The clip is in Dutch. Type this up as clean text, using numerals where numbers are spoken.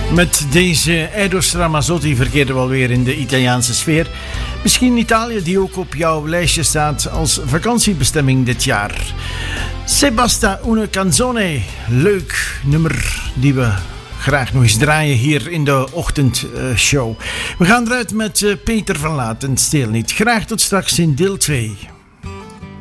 Met deze Eros Ramazzotti verkeerden we alweer in de Italiaanse sfeer. Misschien Italië die ook op jouw lijstje staat als vakantiebestemming dit jaar. Se basta una canzone. Leuk nummer die we graag nog eens draaien hier in de ochtendshow. We gaan eruit met Peter van Laat en Steel niet. Graag tot straks in deel 2.